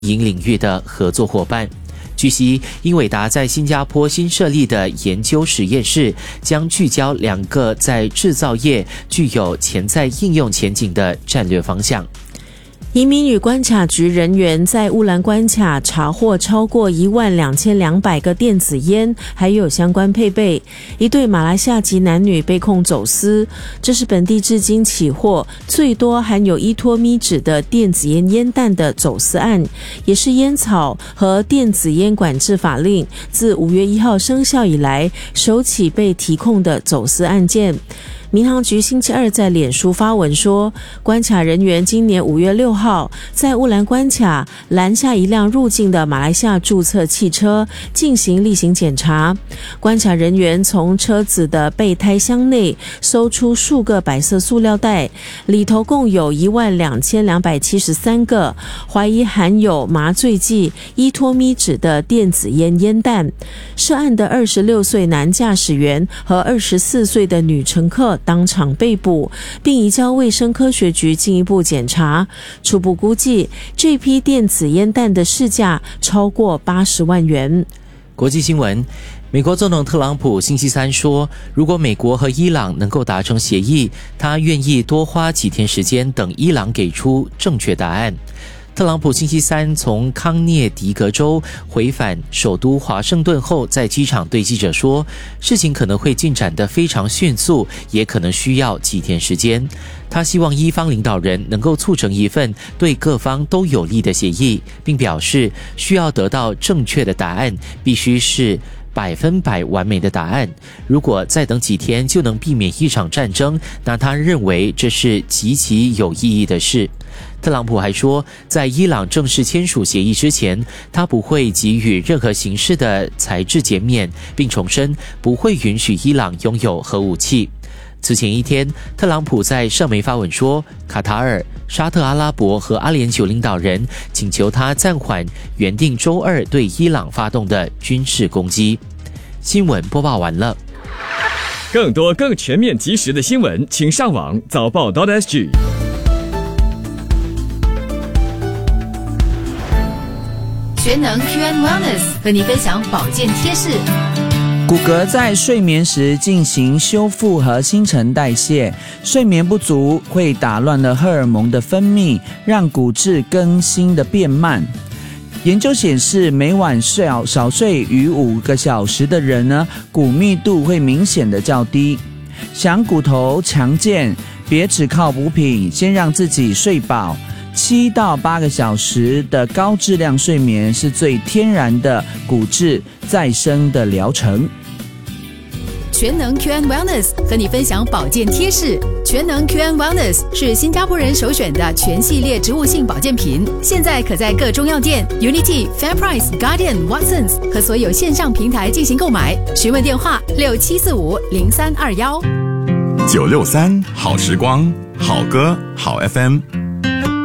营领域的合作伙伴。据悉，英伟达在新加坡新设立的研究实验室将聚焦2个在制造业具有潜在应用前景的战略方向。 移民与关卡局人员在乌兰关卡查获超过12200个电子烟，还有相关配备。一对马来西亚籍男女被控走私，这是本地至今起获最多含有依托咪酯的电子烟烟弹的走私案，也是烟草和电子烟管制法令自5月1号生效以来首起被提控的走私案件。民航局星期二在脸书发文说，关卡人员今年5月6号在乌兰关卡拦下一辆入境的马来西亚注册汽车进行例行检查。关卡人员从车子的备胎箱内搜出数个白色塑料袋，里头共有12273个怀疑含有麻醉剂依托咪酯的电子烟烟弹。涉案的26岁男驾驶员和24岁的女乘客当场被捕，并移交卫生科学局进一步检查。初步估计，这批电子烟弹的市价超过80万元。 国际新闻，美国总统特朗普星期三说，如果美国和伊朗能够达成协议，他愿意多花几天时间等伊朗给出正确答案。特朗普星期三从康涅狄格州回返首都华盛顿后，在机场对记者说，事情可能会进展得非常迅速，也可能需要几天时间。他希望伊方领导人能够促成一份对各方都有利的协议，并表示需要得到正确的答案，必须是100%完美的答案。如果再等几天就能避免一场战争，那他认为这是极其有意义的事。特朗普还说，在伊朗正式签署协议之前，他不会给予任何形式的材质减免，并重申不会允许伊朗拥有核武器。此前一天，特朗普在社媒发文说，卡塔尔、沙特阿拉伯和阿联酋领导人请求他暂缓原定周二对伊朗发动的军事攻击。新闻播报完了。 更多更全面及时的新闻，请上网早报.sg。 全能 QM Wellness 和你分享保健贴士。 骨骼在睡眠时进行修复和新陈代谢，睡眠不足会打乱了荷尔蒙的分泌，让骨质更新的变慢。研究显示，每晚少睡逾5个小时的人呢，骨密度会明显的较低。想骨头强健，别只靠补品，先让自己睡饱。7到8个小时的高质量睡眠是最天然的骨质再生的疗程。 全能 QM Wellness 和你分享保健贴士。全能 QM Wellness 是新加坡人首选的全系列植物性保健品，现在可在各中药店、Unity、FairPrice、Guardian、Watsons 和所有线上平台进行购买。询问电话67450321。 963好时光，好歌好 FM。